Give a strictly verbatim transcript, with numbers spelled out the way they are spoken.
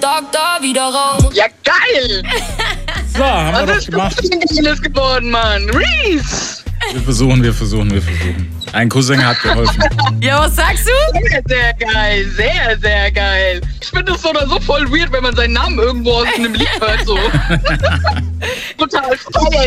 Tag da wieder raus. Ja, geil! So, haben wir Was doch gemacht. ist das Geiles geworden, Mann? Reese! Wir versuchen, wir versuchen, wir versuchen. Ein Cousin hat geholfen. Ja, was sagst du? Sehr, sehr geil. Sehr, sehr geil. Ich finde es so oder so voll weird, wenn man seinen Namen irgendwo aus einem Lied hört. So. Total frei.